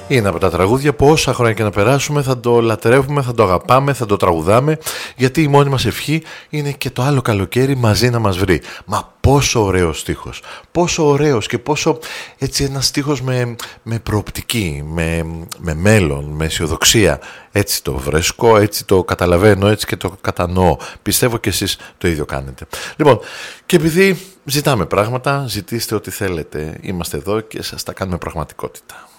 Είναι από τα τραγούδια που όσα χρόνια και να περάσουμε θα το λατρεύουμε, θα το αγαπάμε, θα το τραγουδάμε, γιατί η μόνη μας ευχή είναι και το άλλο καλοκαίρι μαζί να μας βρει. Μα πόσο ωραίος στίχος, πόσο ωραίος και πόσο έτσι ένας στίχος με προοπτική, με μέλλον, με αισιοδοξία. Έτσι το βρίσκω, έτσι το καταλαβαίνω, έτσι και το κατανοώ. Πιστεύω και εσείς το ίδιο κάνετε. Λοιπόν, και επειδή ζητάμε πράγματα, ζητήστε ό,τι θέλετε. Είμαστε εδώ και σας τα κάνουμε πραγματικότητα.